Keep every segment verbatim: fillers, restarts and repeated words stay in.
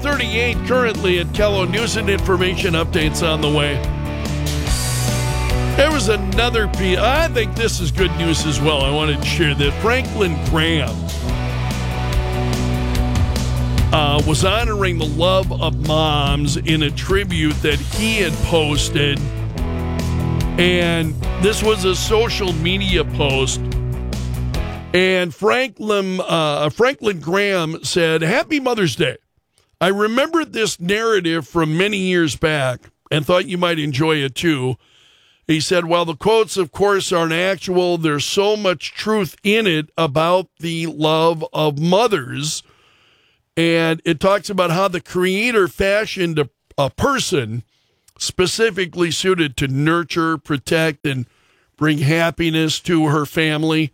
thirty-eight currently at Kello. News and information updates on the way. There was another piece. I think this is good news as well. I wanted to share this. Franklin Graham uh, was honoring the love of moms in a tribute that he had posted. And this was a social media post. And Franklin, uh, Franklin Graham said, "Happy Mother's Day. I remembered this narrative from many years back and thought you might enjoy it too." He said, "While the quotes, of course, aren't actual, there's so much truth in it about the love of mothers." And it talks about how the Creator fashioned a, a person specifically suited to nurture, protect, and bring happiness to her family.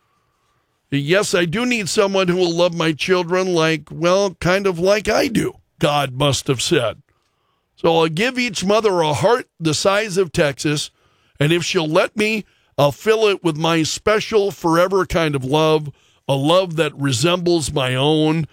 "Yes, I do need someone who will love my children like, well, kind of like I do," God must have said. "So I'll give each mother a heart the size of Texas, and if she'll let me, I'll fill it with my special forever kind of love, a love that resembles my own.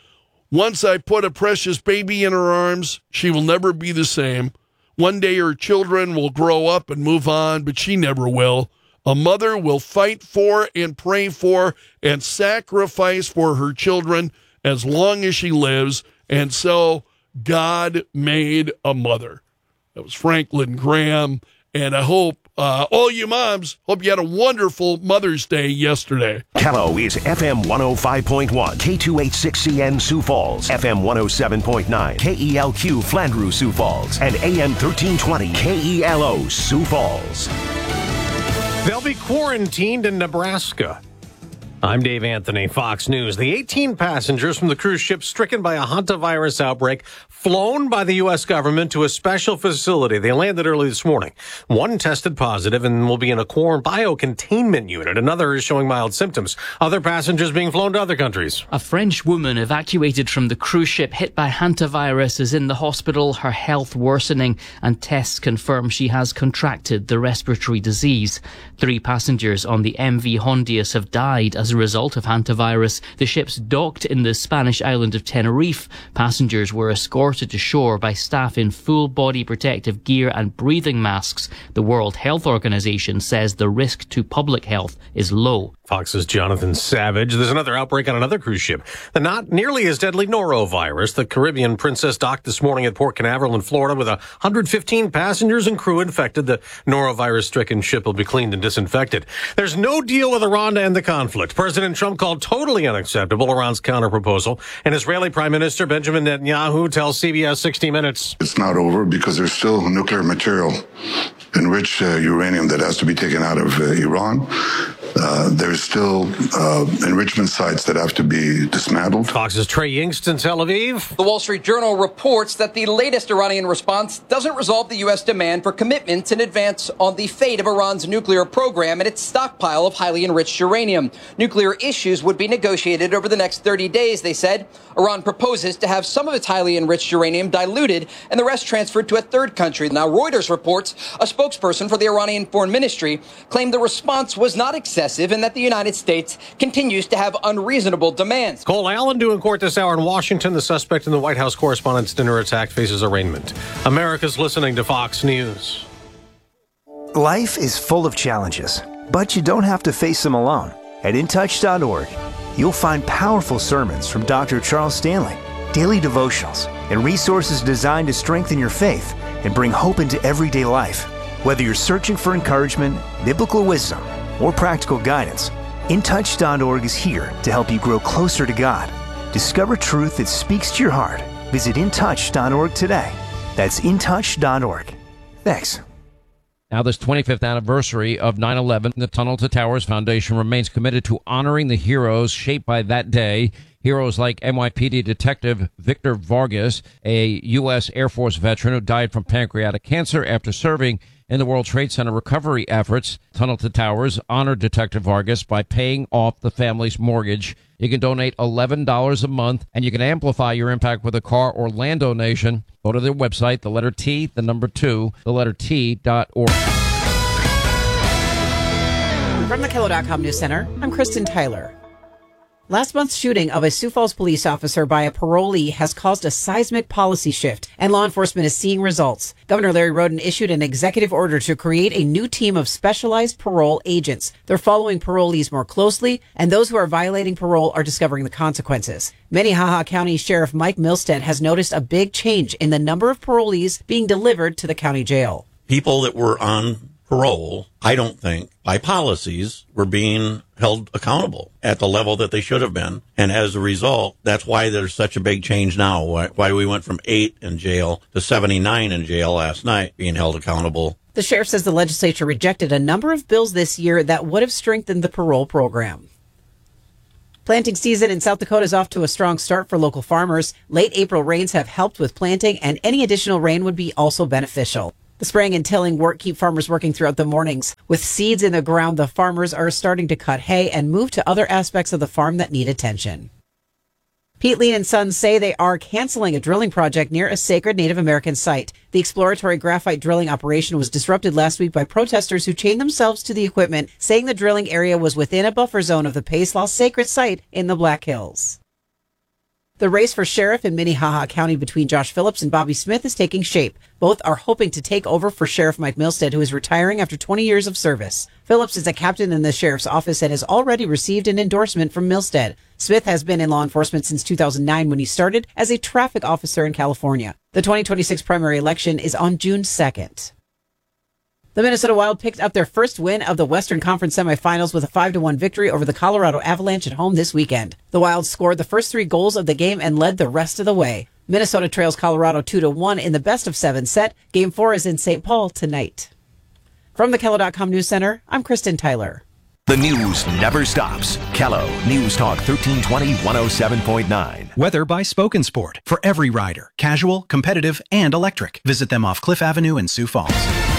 Once I put a precious baby in her arms, she will never be the same. One day her children will grow up and move on, but she never will. A mother will fight for and pray for and sacrifice for her children as long as she lives, and so God made a mother." That was Franklin Graham, and I hope uh, all you moms, hope you had a wonderful Mother's Day yesterday. Kello is F M one oh five point one, K two eighty-six C N Sioux Falls, F M one oh seven point nine, K E L Q Flandreau Sioux Falls, and A M thirteen twenty K E L O Sioux Falls. They'll be quarantined in Nebraska. I'm Dave Anthony, Fox News. The eighteen passengers from the cruise ship stricken by a hantavirus outbreak flown by the U S government to a special facility. They landed early this morning. One tested positive and will be in a quarantine bio-containment unit. Another is showing mild symptoms. Other passengers being flown to other countries. A French woman evacuated from the cruise ship hit by hantavirus is in the hospital, her health worsening, and tests confirm she has contracted the respiratory disease. Three passengers on the M V Hondius have died as a result of hantavirus. The ship's docked in the Spanish island of Tenerife. Passengers were escorted to shore by staff in full body protective gear and breathing masks. The World Health Organization says the risk to public health is low. Fox's Jonathan Savage. There's another outbreak on another cruise ship. The not nearly as deadly norovirus. The Caribbean Princess docked this morning at Port Canaveral in Florida with one hundred fifteen passengers and crew infected. The norovirus-stricken ship will be cleaned and disinfected. There's no deal with Iran to end the conflict. President Trump called totally unacceptable Iran's counterproposal. And Israeli Prime Minister Benjamin Netanyahu tells C B S sixty minutes. It's not over because there's still nuclear material, enriched uh, uranium that has to be taken out of uh, Iran. Uh, there's still uh, enrichment sites that have to be dismantled. Fox's Trey Yingst in Tel Aviv. The Wall Street Journal reports that the latest Iranian response doesn't resolve the U S demand for commitments in advance on the fate of Iran's nuclear program and its stockpile of highly enriched uranium. Nuclear issues would be negotiated over the next thirty days, they said. Iran proposes to have some of its highly enriched uranium diluted and the rest transferred to a third country. Now, Reuters reports a spokesperson for the Iranian Foreign Ministry claimed the response was not excessive and that the United States continues to have unreasonable demands. Cole Allen due in court this hour in Washington. The suspect in the White House Correspondents' Dinner attack faces arraignment. America's listening to Fox News. Life is full of challenges, but you don't have to face them alone. At in touch dot org, you'll find powerful sermons from Doctor Charles Stanley, daily devotionals, and resources designed to strengthen your faith and bring hope into everyday life. Whether you're searching for encouragement, biblical wisdom, or practical guidance, in touch dot org is here to help you grow closer to God. Discover truth that speaks to your heart. Visit in touch dot org today. That's in touch dot org. Thanks. Now, this twenty-fifth anniversary of nine eleven, the Tunnel to Towers Foundation remains committed to honoring the heroes shaped by that day. Heroes like N Y P D Detective Victor Vargas, a U S Air Force veteran who died from pancreatic cancer after serving in the World Trade Center recovery efforts. Tunnel to Towers honored Detective Vargas by paying off the family's mortgage. You can donate eleven dollars a month, and you can amplify your impact with a car or land donation. Go to their website, the letter T, the number two, the letter T dot org. From the Kello dot com News Center, I'm Kristen Tyler. Last month's shooting of a Sioux Falls police officer by a parolee has caused a seismic policy shift, and law enforcement is seeing results. Governor Larry Roden issued an executive order to create a new team of specialized parole agents. They're following parolees more closely, and those who are violating parole are discovering the consequences. Minnehaha County Sheriff Mike Milstead has noticed a big change in the number of parolees being delivered to the county jail. People that were on parole, I don't think, by policies, were being held accountable at the level that they should have been. And as a result, that's why there's such a big change now. Why, why we went from eight in jail to seventy-nine in jail last night being held accountable. The sheriff says the legislature rejected a number of bills this year that would have strengthened the parole program. Planting season in South Dakota is off to a strong start for local farmers. Late April rains have helped with planting, and any additional rain would be also beneficial. The spraying and tilling work keep farmers working throughout the mornings. With seeds in the ground, the farmers are starting to cut hay and move to other aspects of the farm that need attention. Pete Lean and Sons say they are canceling a drilling project near a sacred Native American site. The exploratory graphite drilling operation was disrupted last week by protesters who chained themselves to the equipment, saying the drilling area was within a buffer zone of the Pace Law sacred site in the Black Hills. The race for sheriff in Minnehaha County between Josh Phillips and Bobby Smith is taking shape. Both are hoping to take over for Sheriff Mike Milstead, who is retiring after twenty years of service. Phillips is a captain in the sheriff's office and has already received an endorsement from Milstead. Smith has been in law enforcement since two thousand nine when he started as a traffic officer in California. The twenty twenty-six primary election is on June second. The Minnesota Wild picked up their first win of the Western Conference semifinals with a five to one victory over the Colorado Avalanche at home this weekend. The Wild scored the first three goals of the game and led the rest of the way. Minnesota trails Colorado two to one in the best of seven set. Game four is in Saint Paul tonight. From the Kello dot com News Center, I'm Kristen Tyler. The news never stops. Kello News Talk thirteen twenty, one oh seven point nine. Weather by Spoken Sport. For every rider, casual, competitive, and electric. Visit them off Cliff Avenue in Sioux Falls.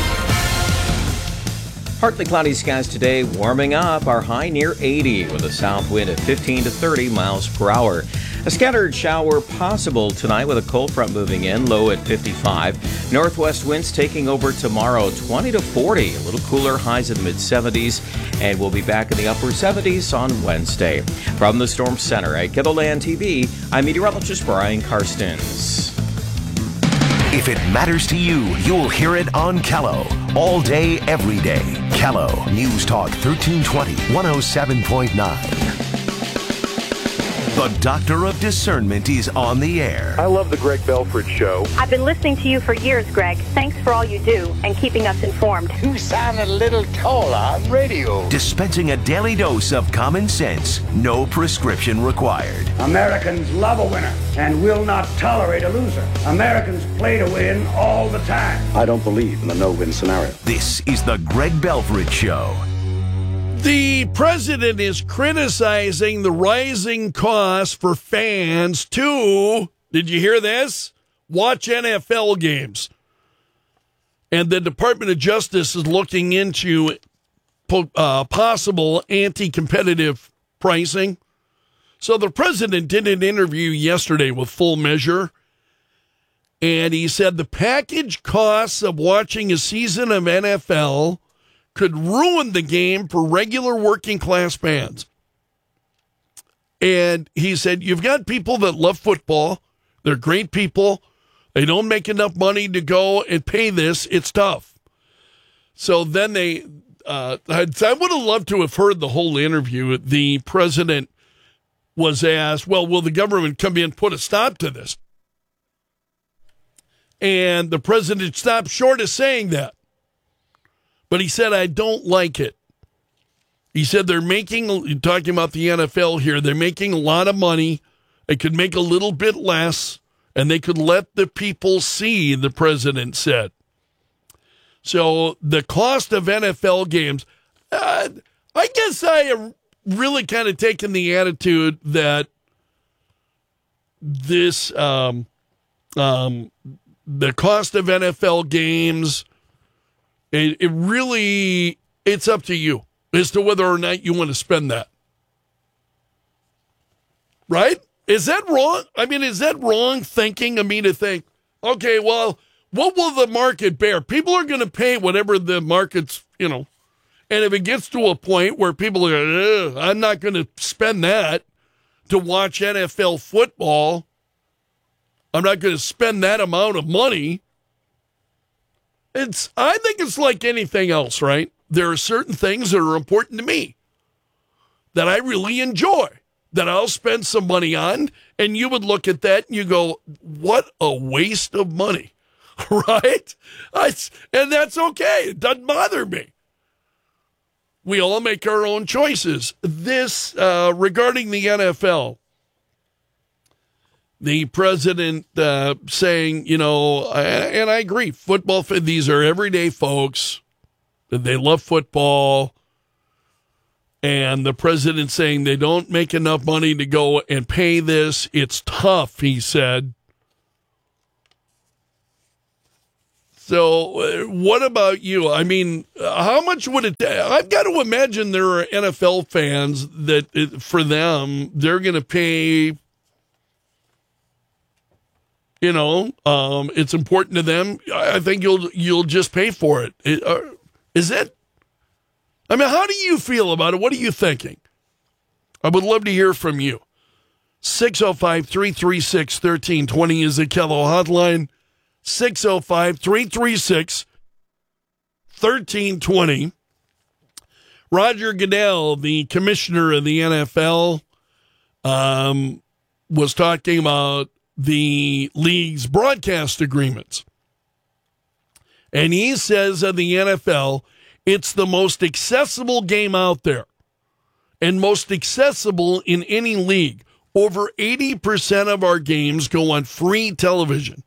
Partly cloudy skies today, warming up. Our high near eighty with a south wind at fifteen to thirty miles per hour. A scattered shower possible tonight with a cold front moving in, low at fifty-five. Northwest winds taking over tomorrow, twenty to forty. A little cooler, highs in the mid seventies. And we'll be back in the upper seventies on Wednesday. From the Storm Center at Kettleland T V, I'm meteorologist Brian Karstens. If it matters to you, you'll hear it on Kello. All day, every day. Kello News Talk thirteen twenty, one oh seven point nine. The Doctor of Discernment is on the air. I love the Greg Belford Show. I've been listening to you for years, Greg. Thanks for all you do and keeping us informed. You sound a little taller on radio. Dispensing a daily dose of common sense, no prescription required. Americans love a winner and will not tolerate a loser. Americans play to win all the time. I don't believe in the no-win scenario. This is the Greg Belford Show. The president is criticizing the rising costs for fans to, did you hear this? Watch N F L games. And the Department of Justice is looking into uh, possible anti-competitive pricing. So the president did an interview yesterday with Full Measure, and he said the package costs of watching a season of N F L could ruin the game for regular working class fans. And he said, you've got people that love football. They're great people. They don't make enough money to go and pay this. It's tough. So then they, uh, I would have loved to have heard the whole interview. The president was asked, well, will the government come in and put a stop to this? And the president stopped short of saying that. But he said, I don't like it. He said they're making, talking about the N F L here, they're making a lot of money. They could make a little bit less, and they could let the people see, the president said. So the cost of N F L games, uh, I guess I have really kind of taken the attitude that this, um, um, the cost of N F L games, It, it really, it's up to you as to whether or not you want to spend that. Right? Is that wrong? I mean, is that wrong thinking of me to think, okay, well, what will the market bear? People are going to pay whatever the market's, you know, and if it gets to a point where people are, I'm not going to spend that, to watch N F L football. I'm not going to spend that amount of money. It's, I think it's like anything else, right? There are certain things that are important to me that I really enjoy, that I'll spend some money on, and you would look at that and you go, what a waste of money, right? I, and that's okay. It doesn't bother me. We all make our own choices. This, uh, regarding the N F L, the president uh, saying, you know, and I agree, football, these are everyday folks. They love football. And the president saying they don't make enough money to go and pay this. It's tough, he said. So uh, what about you? I mean, how much would it take? I've got to imagine there are N F L fans that it, for them, they're going to pay, you know, um, it's important to them. I think you'll you'll just pay for it. it uh, is it? I mean, how do you feel about it? What are you thinking? I would love to hear from you. six oh five, three three six, one three two zero is the Kello hotline. six oh five, three three six, one three two zero. Roger Goodell, the commissioner of the N F L, um, was talking about the league's broadcast agreements. And he says of the N F L, it's the most accessible game out there and most accessible in any league. Over eighty percent of our games go on free television.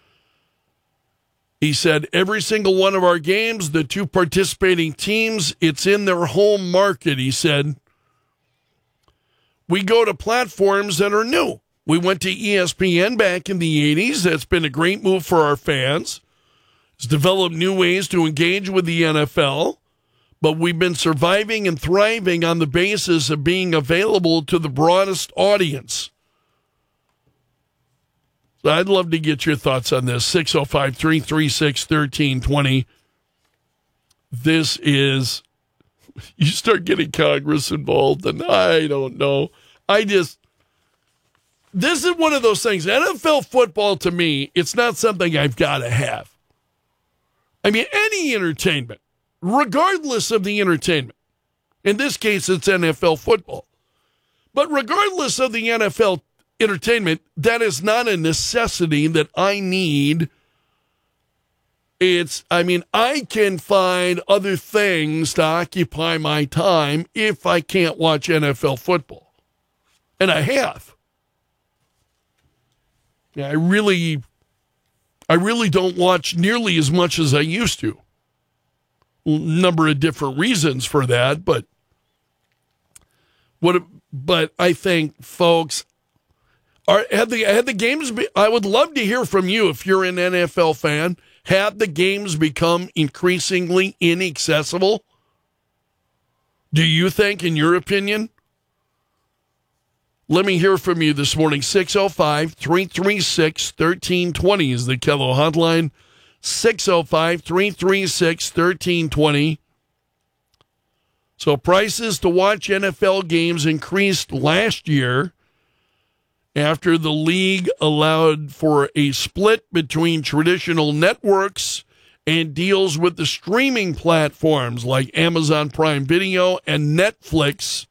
He said every single one of our games, the two participating teams, it's in their home market, he said. We go to platforms that are new. We went to E S P N back in the eighties. That's been a great move for our fans. It's developed new ways to engage with the N F L, but we've been surviving and thriving on the basis of being available to the broadest audience. So I'd love to get your thoughts on this. six oh five, three three six, one three two zero. This is, you start getting Congress involved, and I don't know. I just, this is one of those things. N F L football, to me, it's not something I've got to have. I mean, any entertainment, regardless of the entertainment. In this case, it's N F L football. But regardless of the N F L entertainment, that is not a necessity that I need. It's, I mean, I can find other things to occupy my time if I can't watch N F L football. And I have. Yeah, I really, I really don't watch nearly as much as I used to. A number of different reasons for that, but what? But I think, folks, are had the had the games? Be, I would love to hear from you if you're an N F L fan. Have the games become increasingly inaccessible? Do you think, in your opinion? Let me hear from you this morning. six oh five, three three six, one three two zero is the Kello hotline. six oh five, three three six, one three two zero. So prices to watch N F L games increased last year after the league allowed for a split between traditional networks and deals with the streaming platforms like Amazon Prime Video and Netflix.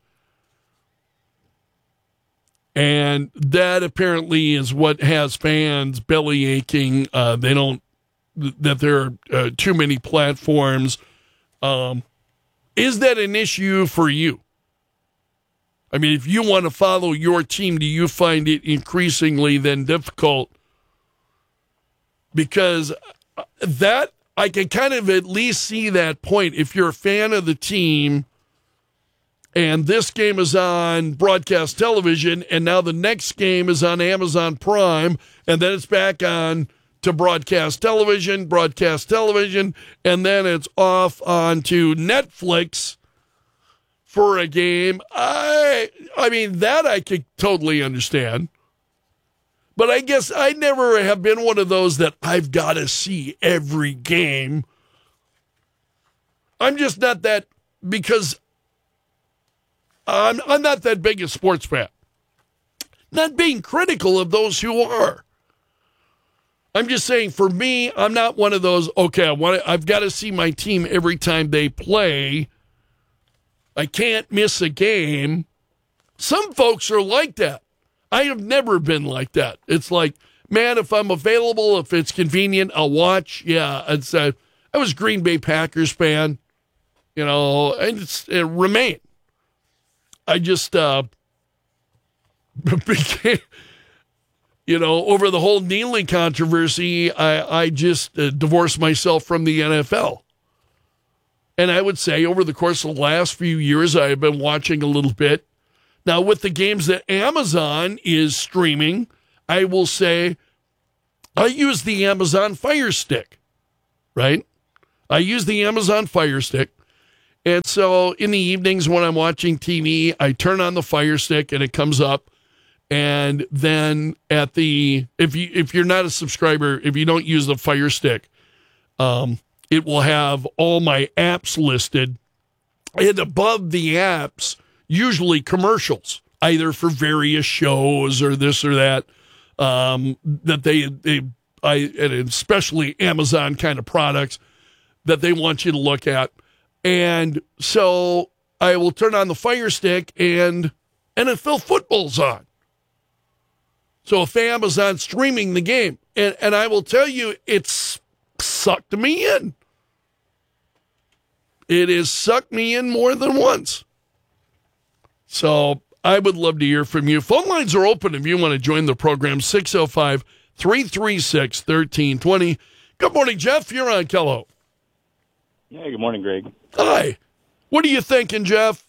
And that apparently is what has fans belly aching. Uh, they don't, that there are uh, too many platforms. Um, is that an issue for you? I mean, if you want to follow your team, do you find it increasingly then difficult? Because that, I can kind of at least see that point. If you're a fan of the team and this game is on broadcast television and now the next game is on Amazon Prime and then it's back on to broadcast television, broadcast television, and then it's off onto Netflix for a game. I I mean, that I could totally understand. But I guess I never have been one of those that I've got to see every game. I'm just not that, because I'm, I'm not that big a sports fan. Not being critical of those who are. I'm just saying, for me, I'm not one of those, okay, I want to, I've got to see my team every time they play. I can't miss a game. Some folks are like that. I have never been like that. It's like, man, if I'm available, if it's convenient, I'll watch. Yeah, it's, uh, I was Green Bay Packers fan, you know, and it's, it remain. I just uh, became, you know, over the whole kneeling controversy, I, I just uh, divorced myself from the N F L. And I would say over the course of the last few years, I've been watching a little bit. Now, with the games that Amazon is streaming, I will say I use the Amazon Fire Stick, right? I use the Amazon Fire Stick. And so in the evenings when I'm watching T V, I turn on the Fire Stick and it comes up. And then at the, if you, if you're not a subscriber, if you don't use the Fire Stick, um, it will have all my apps listed. And above the apps, usually commercials, either for various shows or this or that, um, that they, they, I, and especially Amazon kind of products that they want you to look at. And so I will turn on the Fire Stick and N F L football's on. So if Amazon's streaming the game, and, and I will tell you, it's sucked me in. It has sucked me in more than once. So I would love to hear from you. Phone lines are open if you want to join the program, six oh five, three three six, one three two oh. Good morning, Jeff. You're on Kello. Yeah, good morning, Greg. Hi. What are you thinking, Jeff?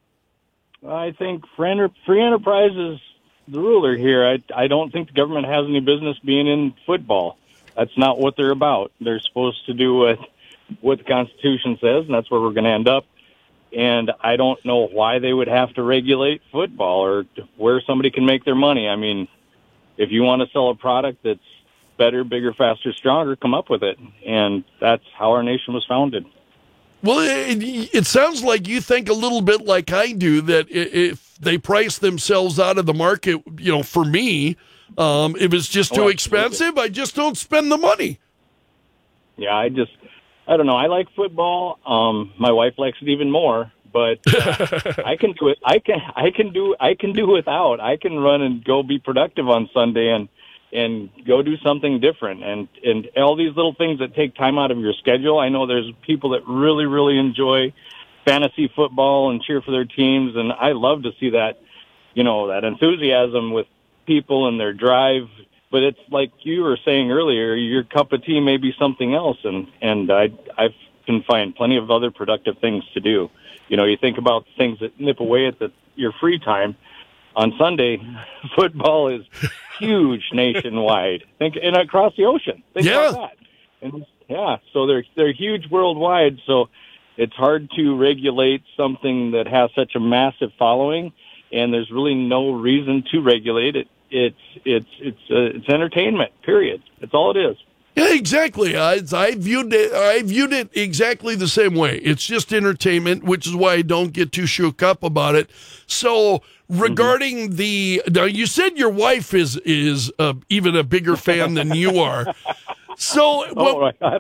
I think free, enter- free enterprise is the ruler here. I, I don't think the government has any business being in football. That's not what they're about. They're supposed to do what, what the Constitution says, and that's where we're going to end up. And I don't know why they would have to regulate football or where somebody can make their money. I mean, if you want to sell a product that's better, bigger, faster, stronger, come up with it. And that's how our nation was founded. Well, it, it sounds like you think a little bit like I do, that if they price themselves out of the market, you know, for me, um, if it's just too oh, expensive, I just don't spend the money. Yeah, I just, I don't know. I like football. Um, my wife likes it even more, but uh, I can do it. I can, I can do, I can do without. I can run and go be productive on Sunday and, and go do something different. And, and all these little things that take time out of your schedule. I know there's people that really, really enjoy fantasy football and cheer for their teams. And I love to see that, you know, that enthusiasm with people and their drive. But it's like you were saying earlier, your cup of tea may be something else. And, and I, I can find plenty of other productive things to do. You know, you think about things that nip away at the, your free time. On Sunday, football is huge nationwide. Think and across the ocean. Think yeah. about that. And yeah, so they're they're huge worldwide. So it's hard to regulate something that has such a massive following, and there's really no reason to regulate it. It's it's it's uh, it's entertainment. Period. That's all it is. Yeah, exactly. I, I viewed it. I viewed it exactly the same way. It's just entertainment, which is why I don't get too shook up about it. So, regarding mm-hmm. the now, you said your wife is is uh, even a bigger fan than you are. So, oh, well, right.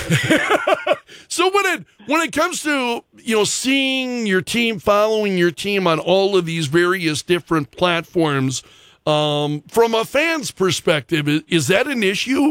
so when it when it comes to you know seeing your team, following your team on all of these various different platforms, um, from a fan's perspective, is, is that an issue?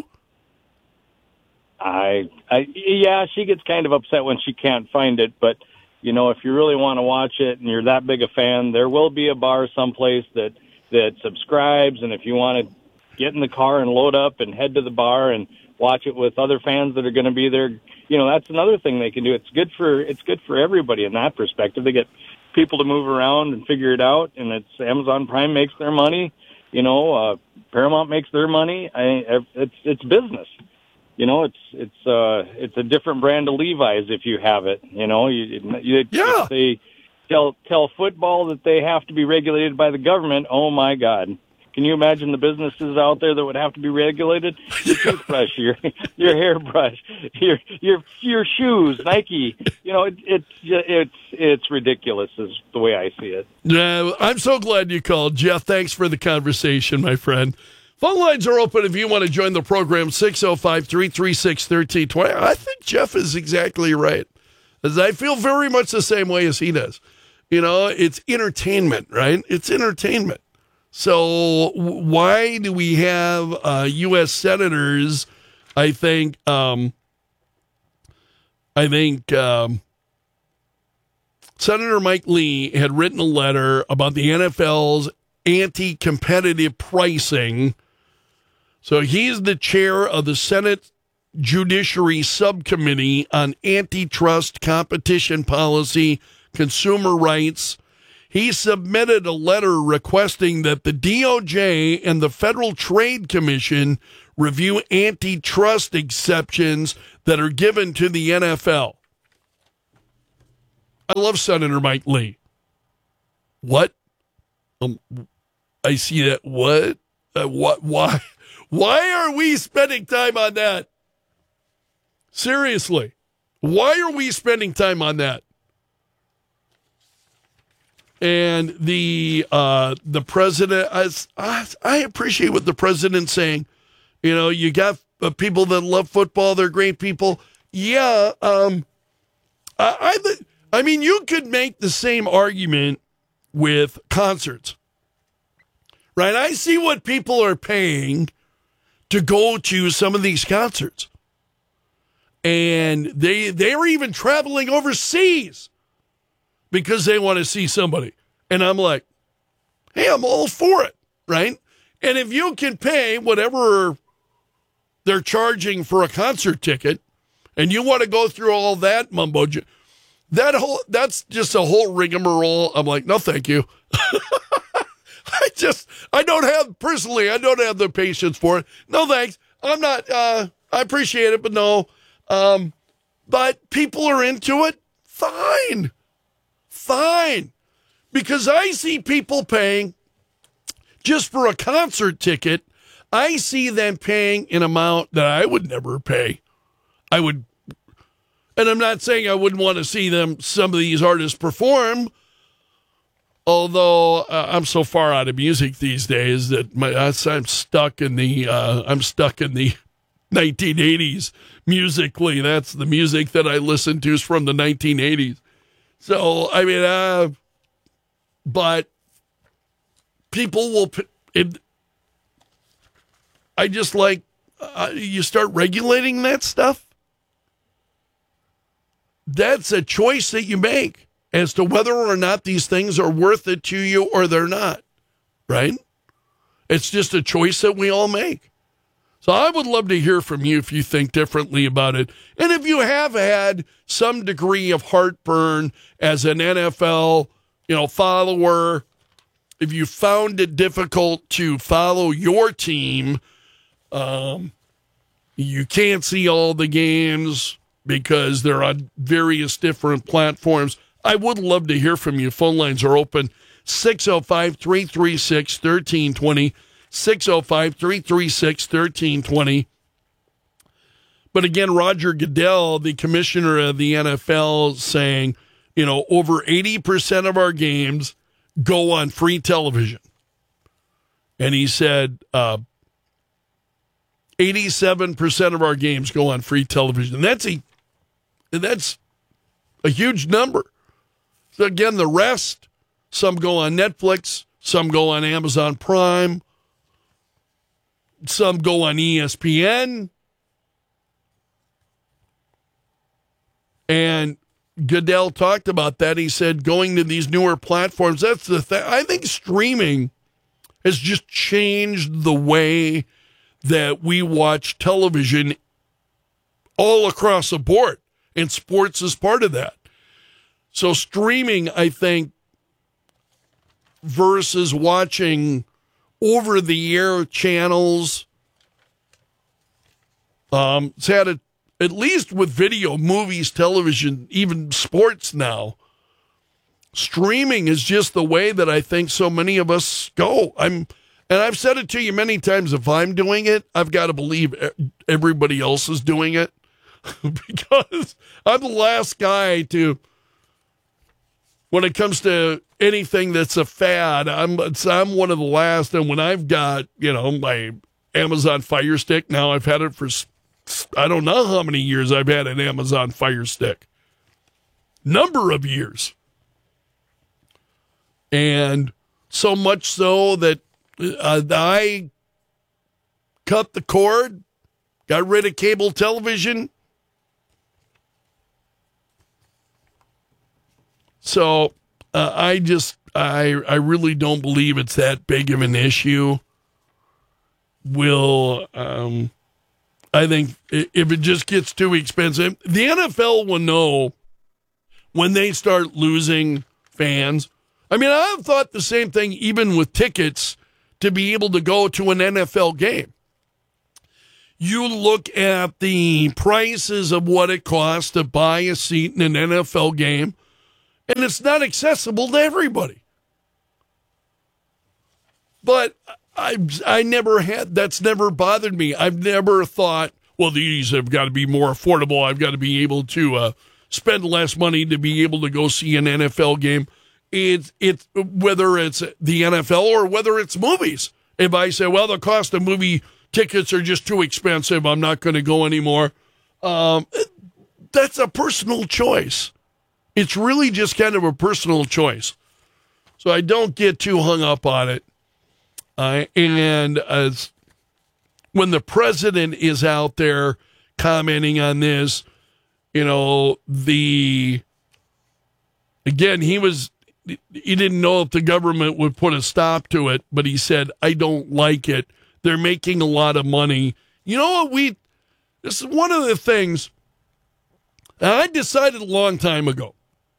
I, I, yeah, she gets kind of upset when she can't find it, but, you know, if you really want to watch it and you're that big a fan, there will be a bar someplace that, that subscribes, and if you want to get in the car and load up and head to the bar and watch it with other fans that are going to be there, you know, that's another thing they can do. It's good for, it's good for everybody in that perspective. They get people to move around and figure it out, and it's Amazon Prime makes their money, you know, uh, Paramount makes their money. I, it's, it's business. You know, it's it's uh it's a different brand of Levi's if you have it. You know, you, you yeah. if they tell tell football that they have to be regulated by the government. Oh my God, Can you imagine the businesses out there that would have to be regulated? Your toothbrush, your your hairbrush, your your your shoes, Nike. You know, it, it's it's it's ridiculous, is the way I see it. Yeah, I'm so glad you called, Jeff. Thanks for the conversation, my friend. Phone lines are open if you want to join the program. six oh five, three three six, one three two zero. I think Jeff is exactly right, as I feel very much the same way as he does. You know, it's entertainment, right? It's entertainment. So why do we have uh, U S senators? I think, um, I think um, Senator Mike Lee had written a letter about the N F L's anti-competitive pricing. So he's the chair of the Senate Judiciary Subcommittee on Antitrust, Competition Policy, Consumer Rights. He submitted a letter requesting that the D O J and the Federal Trade Commission review antitrust exceptions that are given to the N F L. I love Senator Mike Lee. What? Um, I see that. What? Uh, what? Why? Why are we spending time on that? Seriously. Why are we spending time on that? And the uh, the president, I, I appreciate what the president's saying. You know, you got uh, people that love football; they're great people. Yeah, um, I, I, I mean, you could make the same argument with concerts, right? I see what people are paying to go to some of these concerts, and they they're even traveling overseas because they want to see somebody. And I'm like, hey, I'm all for it, right? And if you can pay whatever they're charging for a concert ticket, and you want to go through all that mumbo, that whole that's just a whole rigmarole. I'm like, no, thank you. I just, I don't have, personally, I don't have the patience for it. No, thanks. I'm not, uh, I appreciate it, but no. Um, but people are into it. Fine. Fine. Because I see people paying just for a concert ticket. I see them paying an amount that I would never pay. I would, and I'm not saying I wouldn't want to see them, some of these artists perform, although uh, I'm so far out of music these days that my, I'm stuck in the, uh, I'm stuck in the nineteen eighties musically. That's the music that I listen to is from the nineteen eighties. So, I mean, uh, but people will, it, I just like, uh, you start regulating that stuff. That's a choice that you make as to whether or not these things are worth it to you or they're not, right? It's just a choice that we all make. So I would love to hear from you if you think differently about it. And if you have had some degree of heartburn as an N F L, you know, follower, if you found it difficult to follow your team, um, you can't see all the games because they're on various different platforms, I would love to hear from you. Phone lines are open. six oh five, three three six, one three two zero. six oh five, three three six, one three two zero. But again, Roger Goodell, the commissioner of the N F L, saying, you know, over eighty percent of our games go on free television. And he said uh, eighty-seven percent of our games go on free television. And that's a, that's a huge number. So again, the rest, some go on Netflix, some go on Amazon Prime, some go on E S P N. And Goodell talked about that. He said going to these newer platforms, that's the thing. I think streaming has just changed the way that we watch television all across the board. And sports is part of that. So streaming, I think, versus watching over-the-air channels, um, it's had a, at least with video, movies, television, even sports now, streaming is just the way that I think so many of us go. I'm, And I've said it to you many times, if I'm doing it, I've got to believe everybody else is doing it because I'm the last guy to, when it comes to anything that's a fad, I'm, I'm one of the last. And when I've got, you know, my Amazon Fire Stick, now I've had it for, I don't know how many years I've had an Amazon Fire Stick. Number of years. And so much so that uh, I cut the cord, got rid of cable television. So uh, I just, I, I really don't believe it's that big of an issue. Will, um, I think if it just gets too expensive, the N F L will know when they start losing fans. I mean, I've thought the same thing even with tickets to be able to go to an N F L game. You look at the prices of what it costs to buy a seat in an N F L game, and it's not accessible to everybody. But I I never had, that's never bothered me. I've never thought, well, these have got to be more affordable. I've got to be able to uh, spend less money to be able to go see an N F L game. It's, it's whether it's the N F L or whether it's movies. If I say, well, the cost of movie tickets are just too expensive, I'm not going to go anymore. Um, that's a personal choice. It's really just kind of a personal choice. So I don't get too hung up on it. Uh, and as when the president is out there commenting on this, you know, the, again, he was, he didn't know if the government would put a stop to it, but he said, I don't like it. They're making a lot of money. You know what we, this is one of the things I decided a long time ago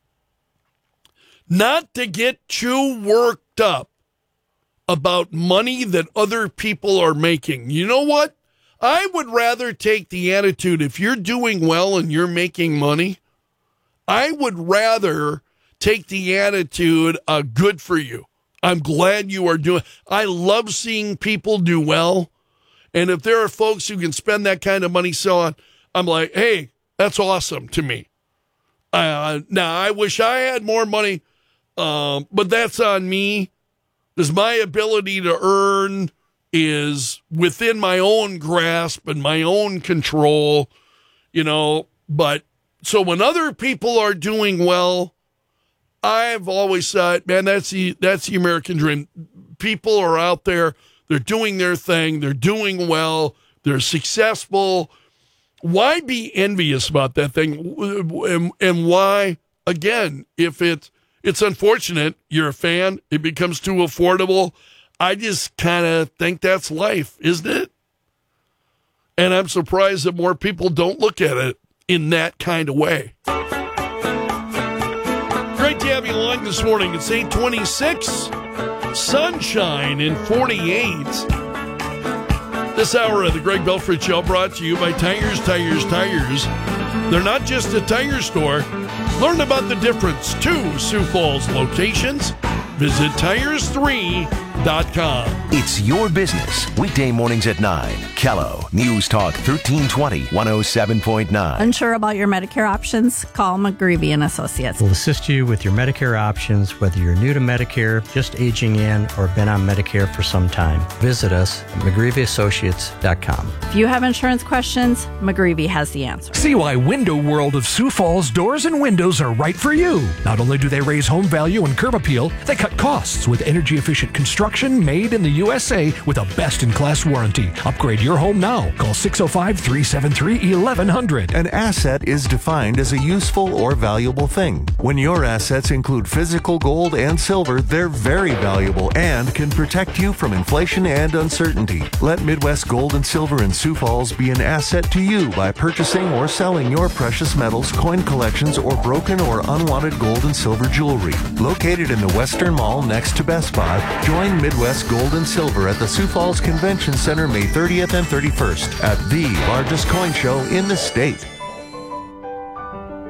not to get too worked up about money that other people are making. You know what? I would rather take the attitude, if you're doing well and you're making money, I would rather take the attitude, uh, good for you. I'm glad you are doing, I love seeing people do well. And if there are folks who can spend that kind of money so on, I'm like, hey, that's awesome to me. Uh, now, I wish I had more money, um, but that's on me. Because my ability to earn is within my own grasp and my own control, you know. But so when other people are doing well, I've always thought, man, that's the, that's the American dream. People are out there, they're doing their thing, they're doing well, they're successful. Why be envious about that thing? And, and why, again, if it's, It's unfortunate. You're a fan. It becomes too affordable. I just kind of think that's life, isn't it? And I'm surprised that more people don't look at it in that kind of way. Great to have you along this morning. It's eight twenty-six. Sunshine in forty-eight. This hour of the Greg Belford Show brought to you by Tires, Tires, Tires. They're not just a tire store. Learn about the difference. Two Sioux Falls locations. Visit tires three dot com. It's your business. Weekday mornings at nine. Kello News Talk thirteen twenty, one oh seven point nine. Unsure about your Medicare options? Call McGreevy and Associates. We'll assist you with your Medicare options, whether you're new to Medicare, just aging in, or been on Medicare for some time. Visit us at McGreevy Associates dot com. If you have insurance questions, McGreevy has the answer. See why Window World of Sioux Falls Doors and Windows are right for you. Not only do they raise home value and curb appeal, they cut costs with energy-efficient construction made in the U S A with a best-in-class warranty. Upgrade your home now. Call six oh five, three seven three, eleven hundred. An asset is defined as a useful or valuable thing. When your assets include physical gold and silver, they're very valuable and can protect you from inflation and uncertainty. Let Midwest Gold and Silver in Sioux Falls be an asset to you by purchasing or selling your precious metals, coin collections, or broken or unwanted gold and silver jewelry. Located in the Western Mall next to Best Buy, join Midwest Gold and Silver at the Sioux Falls Convention Center May thirtieth and thirty-first at the largest coin show in the state.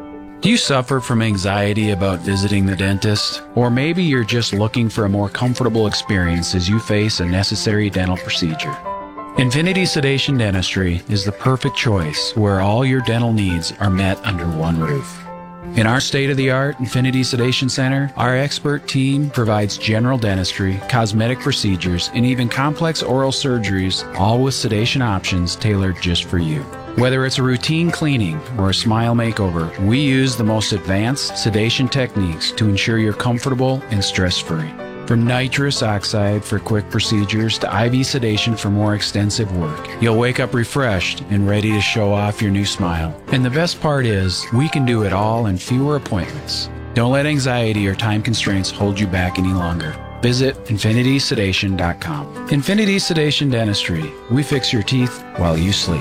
Do you suffer from anxiety about visiting the dentist? Or maybe you're just looking for a more comfortable experience as you face a necessary dental procedure? Infinity Sedation Dentistry is the perfect choice where all your dental needs are met under one roof. In our state-of-the-art Infinity Sedation Center, our expert team provides general dentistry, cosmetic procedures, and even complex oral surgeries, all with sedation options tailored just for you. Whether it's a routine cleaning or a smile makeover, we use the most advanced sedation techniques to ensure you're comfortable and stress-free. From nitrous oxide for quick procedures to I V sedation for more extensive work, you'll wake up refreshed and ready to show off your new smile. And the best part is, we can do it all in fewer appointments. Don't let anxiety or time constraints hold you back any longer. Visit infinity sedation dot com. Infinity Sedation Dentistry. We fix your teeth while you sleep.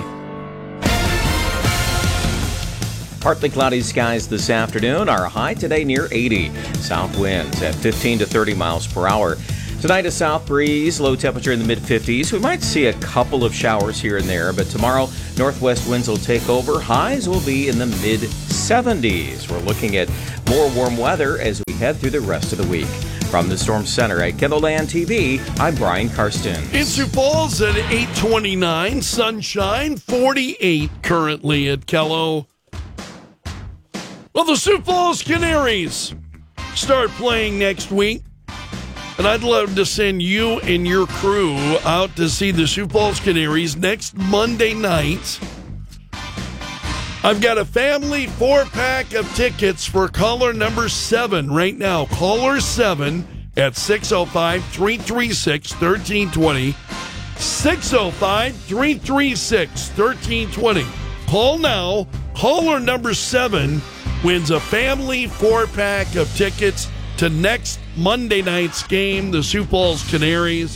Partly cloudy skies this afternoon. Our high today near eighty. South winds at fifteen to thirty miles per hour. Tonight a south breeze, low temperature in the mid fifties. We might see a couple of showers here and there, but tomorrow northwest winds will take over. Highs will be in the mid seventies. We're looking at more warm weather as we head through the rest of the week. From the Storm Center at Kendallland T V, I'm Brian Karsten. In Sioux Falls at eight twenty-nine, sunshine, forty-eight currently at Kello. Well, the Sioux Falls Canaries start playing next week, and I'd love to send you and your crew out to see the Sioux Falls Canaries next Monday night. I've got a family four-pack of tickets for caller number seven right now. Caller seven at six oh five, three three six, one three two oh. six oh five, three three six, one three two oh. Call now. Caller number seven wins a family four-pack of tickets to next Monday night's game, the Sioux Falls Canaries.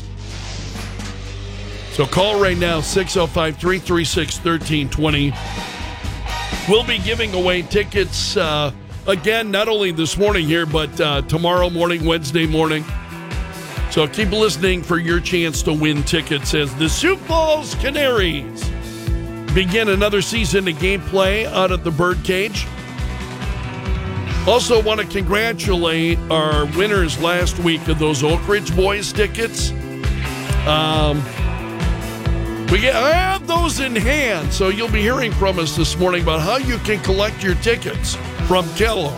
So call right now, six oh five, three three six, one three two oh. We'll be giving away tickets, uh, again, not only this morning here, but uh, tomorrow morning, Wednesday morning. So keep listening for your chance to win tickets as the Sioux Falls Canaries begin another season of gameplay out at the Birdcage. Also want to congratulate our winners last week of those Oak Ridge Boys tickets. Um, we get, I have those in hand, so you'll be hearing from us this morning about how you can collect your tickets from Kello.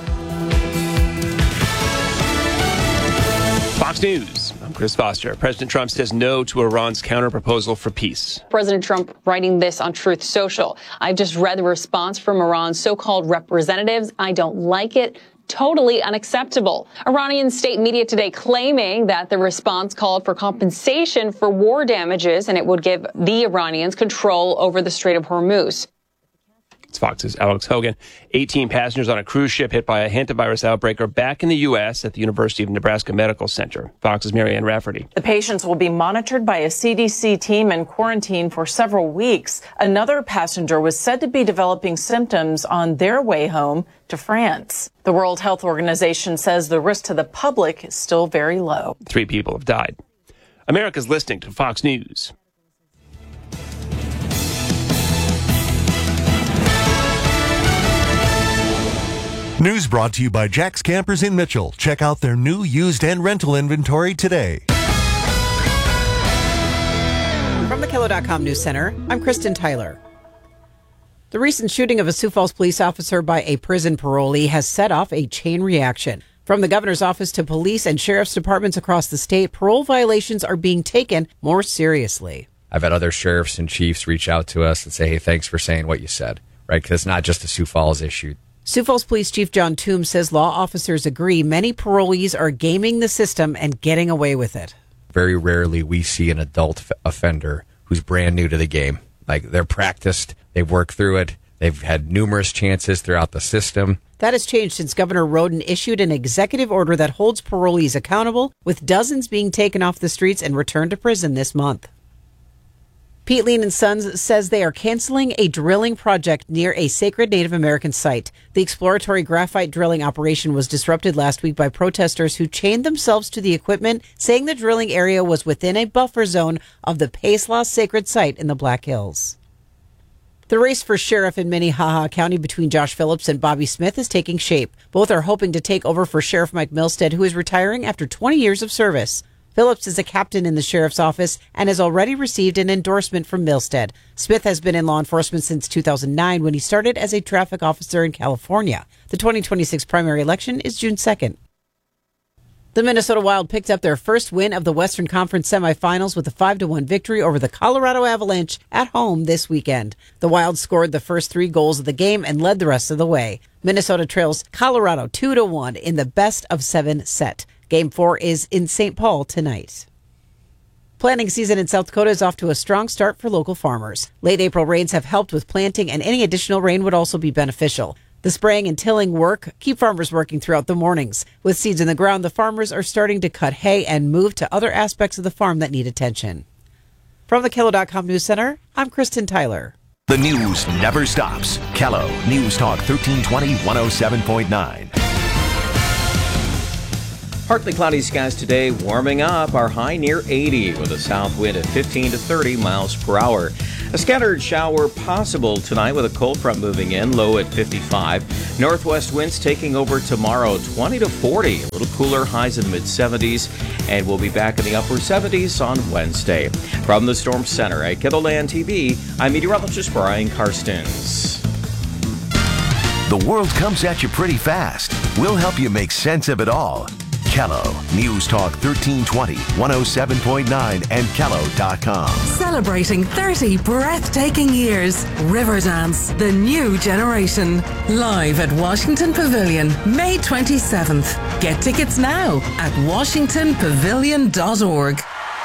Fox News. I'm Chris Foster. President Trump says no to Iran's counterproposal for peace. President Trump writing this on Truth Social. I've just read the response from Iran's so-called representatives. I don't like it. Totally unacceptable. Iranian state media today claiming that the response called for compensation for war damages and it would give the Iranians control over the Strait of Hormuz. It's Fox's Alex Hogan. eighteen passengers on a cruise ship hit by a hantavirus outbreak are back in the U S at the University of Nebraska Medical Center. Fox's Marianne Rafferty. The patients will be monitored by a C D C team and quarantined for several weeks. Another passenger was said to be developing symptoms on their way home to France. The World Health Organization says the risk to the public is still very low. Three people have died. America's listening to Fox News. News brought to you by Jack's Campers in Mitchell. Check out their new used and rental inventory today. From the Kello dot com News Center, I'm Kristen Tyler. The recent shooting of a Sioux Falls police officer by a prison parolee has set off a chain reaction. From the governor's office to police and sheriff's departments across the state, parole violations are being taken more seriously. I've had other sheriffs and chiefs reach out to us and say, hey, thanks for saying what you said, right? Because it's not just a Sioux Falls issue. Sioux Falls Police Chief John Toombs says law officers agree many parolees are gaming the system and getting away with it. Very rarely we see an adult f- offender who's brand new to the game. Like, they're practiced, they've worked through it, they've had numerous chances throughout the system. That has changed since Governor Roden issued an executive order that holds parolees accountable, with dozens being taken off the streets and returned to prison this month. Pete Lean and Sons says they are canceling a drilling project near a sacred Native American site. The exploratory graphite drilling operation was disrupted last week by protesters who chained themselves to the equipment, saying the drilling area was within a buffer zone of the Pace Law sacred site in the Black Hills. The race for sheriff in Minnehaha County between Josh Phillips and Bobby Smith is taking shape. Both are hoping to take over for Sheriff Mike Milstead, who is retiring after twenty years of service. Phillips is a captain in the sheriff's office and has already received an endorsement from Milstead. Smith has been in law enforcement since two thousand nine when he started as a traffic officer in California. The twenty twenty-six primary election is June second. The Minnesota Wild picked up their first win of the Western Conference semifinals with a five to one victory over the Colorado Avalanche at home this weekend. The Wild scored the first three goals of the game and led the rest of the way. Minnesota trails Colorado two to one in the best of seven set. Game four is in Saint Paul tonight. Planting season in South Dakota is off to a strong start for local farmers. Late April rains have helped with planting, and any additional rain would also be beneficial. The spraying and tilling work keep farmers working throughout the mornings. With seeds in the ground, the farmers are starting to cut hay and move to other aspects of the farm that need attention. From the Kello dot com News Center, I'm Kristen Tyler. The news never stops. Kello News Talk thirteen twenty, one oh seven point nine. Partly cloudy skies today, warming up. Our high near eighty with a south wind at fifteen to thirty miles per hour. A scattered shower possible tonight with a cold front moving in, low at fifty-five. Northwest winds taking over tomorrow, twenty to forty. A little cooler, highs in the mid seventies. And we'll be back in the upper seventies on Wednesday. From the Storm Center at KELOLAND T V, I'm meteorologist Brian Karstens. The world comes at you pretty fast. We'll help you make sense of it all. Kello News Talk thirteen twenty, one oh seven point nine, and Kello dot com. Celebrating thirty breathtaking years. Riverdance, the new generation. Live at Washington Pavilion, May twenty-seventh. Get tickets now at washington pavilion dot org.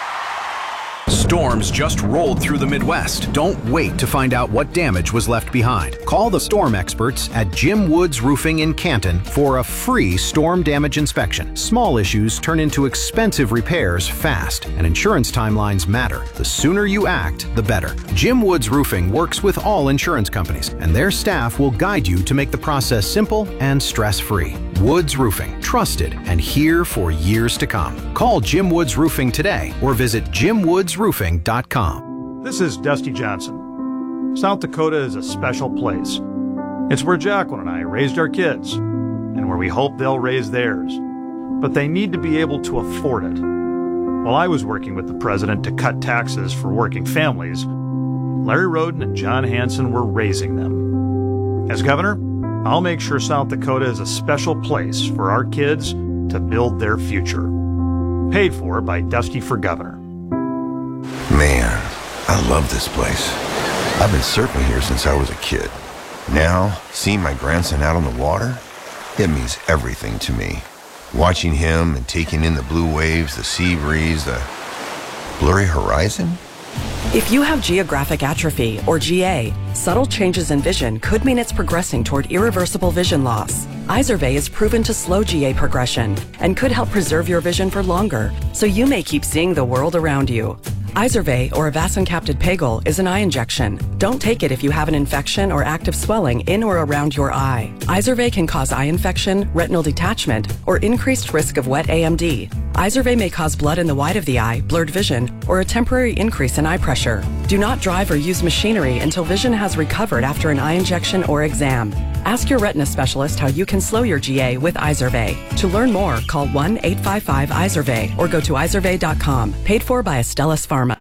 Storms just rolled through the Midwest. Don't wait to find out what damage was left behind. Call the storm experts at Jim Woods Roofing in Canton for a free storm damage inspection. Small issues turn into expensive repairs fast, and insurance timelines matter. The sooner you act, the better. Jim Woods Roofing works with all insurance companies, and their staff will guide you to make the process simple and stress-free. Woods Roofing, trusted and here for years to come. Call Jim Woods Roofing today or visit jim woods roofing dot com. This is Dusty Johnson. South Dakota is a special place. It's where Jacqueline and I raised our kids, and where we hope they'll raise theirs. But they need to be able to afford it. While I was working with the president to cut taxes for working families, Larry Roden and John Hanson were raising them. As governor, I'll make sure South Dakota is a special place for our kids to build their future. Paid for by Dusty for Governor. Man, I love this place. I've been surfing here since I was a kid. Now, seeing my grandson out on the water, it means everything to me. Watching him and taking in the blue waves, the sea breeze, the blurry horizon. If you have geographic atrophy, or G A, subtle changes in vision could mean it's progressing toward irreversible vision loss. Izervay is proven to slow G A progression and could help preserve your vision for longer, so you may keep seeing the world around you. Izervay, or avacincaptad pegol, is an eye injection. Don't take it if you have an infection or active swelling in or around your eye. Izervay can cause eye infection, retinal detachment, or increased risk of wet A M D. Izervay may cause blood in the white of the eye, blurred vision, or a temporary increase in eye pressure. Do not drive or use machinery until vision has recovered after an eye injection or exam. Ask your retina specialist how you can slow your G A with Izervay. To learn more, call one eight five five Izervay or go to izervay dot com. Paid for by Astellas Pharma.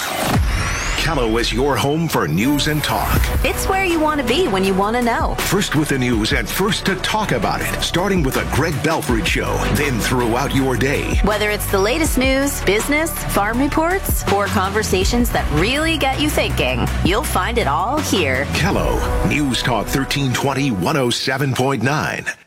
Kello is your home for news and talk. It's where you want to be when you want to know. First with the news and first to talk about it. Starting with the Greg Belford Show, then throughout your day. Whether it's the latest news, business, farm reports, or conversations that really get you thinking, you'll find it all here. Kello News Talk thirteen twenty, one oh seven point nine.